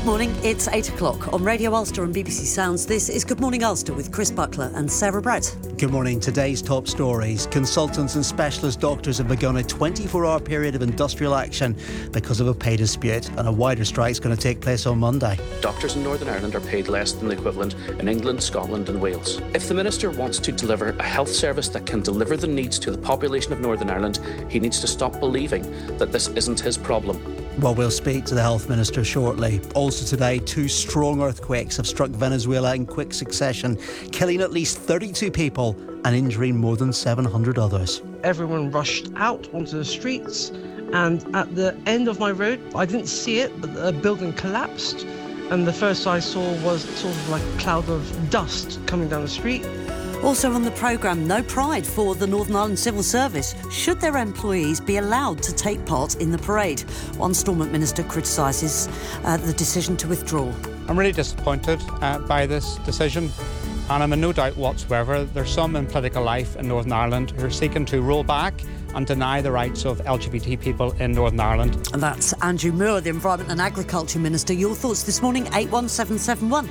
Morning, it's 8 o'clock on Radio Ulster and BBC Sounds. This is Good Morning Ulster with Chris Buckler and Sarah Brett. Good morning. Today's top stories. Consultants and specialist doctors have begun a 24-hour period of industrial action because of a pay dispute, and a wider strike is going to take place on Monday. Doctors in Northern Ireland are paid less than the equivalent in England, Scotland and Wales. If the Minister wants to deliver a health service that can deliver the needs to the population of Northern Ireland, he needs to stop believing that this isn't his problem. Well, we'll speak to the Health Minister shortly. Also today, 2 strong earthquakes have struck Venezuela in quick succession, killing at least 32 people and injuring more than 700 others. Everyone rushed out onto the streets, and at the end of my road, I didn't see it, but a building collapsed, and the first I saw was sort of like a cloud of dust coming down the street. Also on the programme, no pride for the Northern Ireland Civil Service. Should their employees be allowed to take part in the parade? One Stormont Minister criticises the decision to withdraw. I'm really disappointed by this decision, and I'm in no doubt whatsoever there's some in political life in Northern Ireland who are seeking to roll back and deny the rights of LGBT people in Northern Ireland. And that's Andrew Muir, the Environment and Agriculture Minister. Your thoughts this morning, 81771.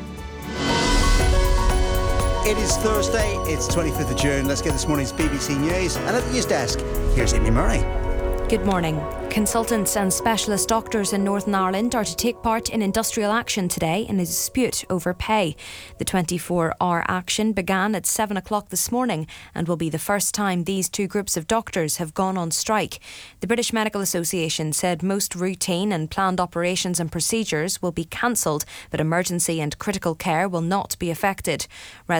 It is Thursday, it's 25th of June. Let's get this morning's BBC News. And at the news desk, here's Amy Murray. Good morning. Consultants and specialist doctors in Northern Ireland are to take part in industrial action today in a dispute over pay. The 24-hour action began at 7 o'clock this morning and will be the first time these 2 groups of doctors have gone on strike. The British Medical Association said most routine and planned operations and procedures will be cancelled, but emergency and critical care will not be affected.